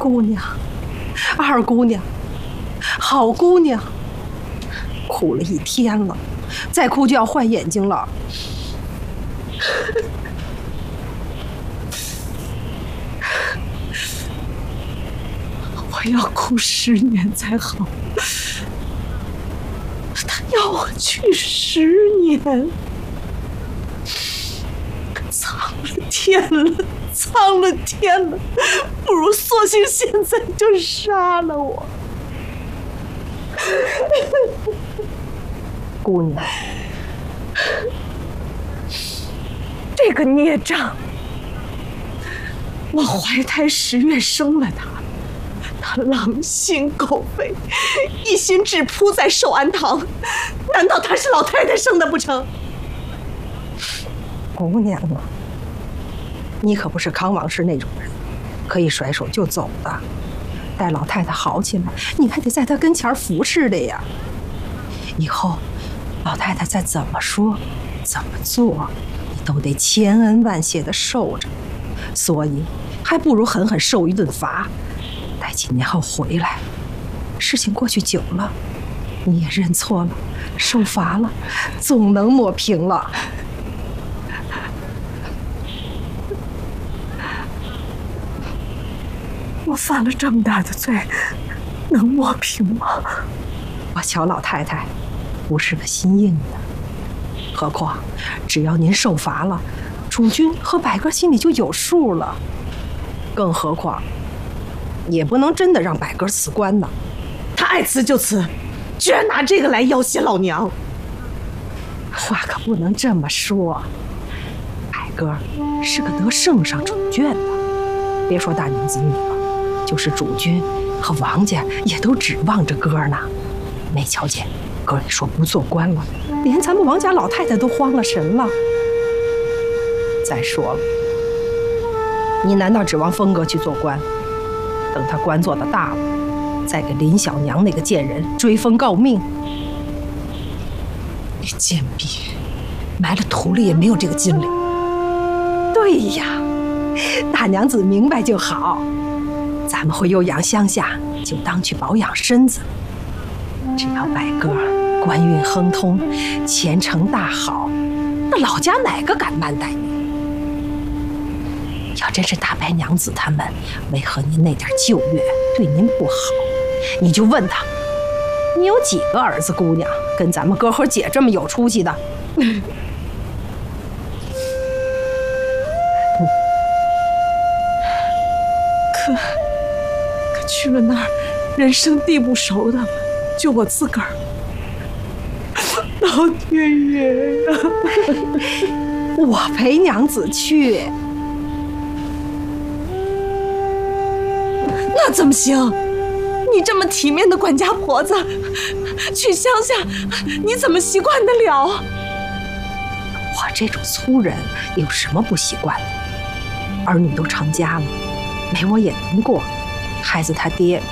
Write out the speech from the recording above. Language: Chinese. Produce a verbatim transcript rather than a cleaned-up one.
姑娘，二姑娘，好姑娘，哭了一天了，再哭就要换眼睛了。我要哭十年才好，他要我去十年，苍了天了，苍了天了，不如索性现在就杀了我。姑娘，这个孽障，我怀胎十月生了他，他狼心狗肺，一心只扑在寿安堂，难道他是老太太生的不成？姑娘啊，你可不是康王氏那种人，可以甩手就走的。待老太太好起来，你还得在她跟前服侍的呀。以后老太太再怎么说怎么做，你都得千恩万谢的受着，所以还不如狠狠受一顿罚。待几年后回来，事情过去久了，你也认错了，受罚了，总能抹平了。我犯了这么大的罪，能抹平吗？我瞧老太太不是个心硬的，何况只要您受罚了，主君和百哥心里就有数了。更何况也不能真的让百哥辞官呢，他爱辞就辞，居然拿这个来要挟老娘。话可不能这么说，百哥是个得圣上宠眷的，别说大娘子你了，就是主君和王家也都指望着哥呢。没瞧见哥一说不做官了，连咱们王家老太太都慌了神了。再说了，你难道指望峰哥去做官？等他官做的大了，再给林小娘那个贱人追封告命？你贱婢，埋了土里也没有这个筋力。对呀，大娘子明白就好。咱们回悠扬乡下，就当去保养身子。只要百哥官运亨通，前程大好，那老家哪个敢慢待你？要真是大白娘子他们为何您那点旧月对您不好，你就问他，你有几个儿子姑娘跟咱们哥和姐这么有出息的？可可去了那儿，人生地不熟的，就我自个儿。老天爷呀！我陪娘子去。那怎么行？你这么体面的管家婆子，去乡下，你怎么习惯得了？我这种粗人有什么不习惯的？儿女都成家了，没我也难过。孩子他爹